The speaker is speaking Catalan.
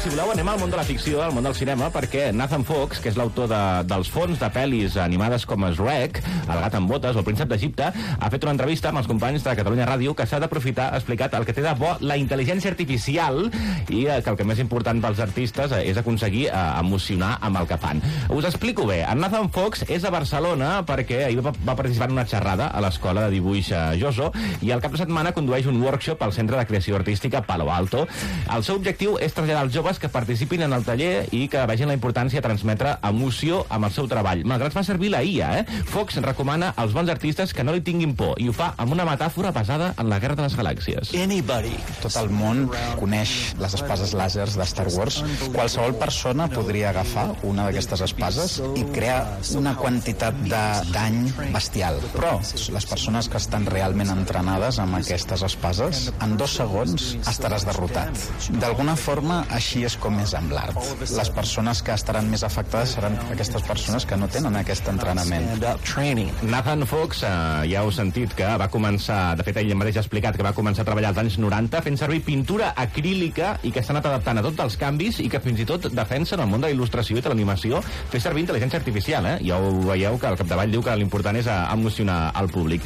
si voleu, anem al món de la ficció, al món del cinema, perquè Nathan Fox, que és l'autor dels fons de pel·lis animades com Shrek, El gat amb botes o El príncep d'Egipte, ha fet una entrevista amb els companys de Catalunya Ràdio que s'ha d'aprofitar, ha explicat el que té de bo la intel·ligència artificial i que el que més important pels artistes és aconseguir emocionar amb el que fan. Us explico bé. En Nathan Fox és a Barcelona perquè ahir va participar en una xerrada a l'escola de dibuix Joso i al cap de setmana condueix un workshop al Centre de Creació Artística Palo Alto. El seu objectiu és traslladar als joves que participin en el taller i que vegin la importància de transmetre emoció amb el seu treball. Malgrat fa servir la IA, Fox recomana als bons artistes que no li tinguin por i ho fa amb una metàfora basada en la Guerra de les Galàxies. Tot el món coneix les espases làsers de Star Wars. Qualsevol persona podria agafar una d'aquestes espases i crear una quantitat de dany bestial. Però les persones que estan realment entrenades amb aquestes espases, en 2 segons estaràs derrotat. D'alguna forma, així és com és amb l'art. Les persones que estaran més afectades seran aquestes persones que no tenen aquest entrenament. Nathan Fox, ja heu sentit que va començar, de fet ell mateix ha explicat que va començar a treballar als anys 90 fent servir pintura acrílica i que s'ha anat adaptant a tots els canvis i que fins i tot defensen el món de la il·lustració i de l'animació fer servir intel·ligència artificial. Ja ho veieu que al capdavall diu que l'important és emocionar el públic.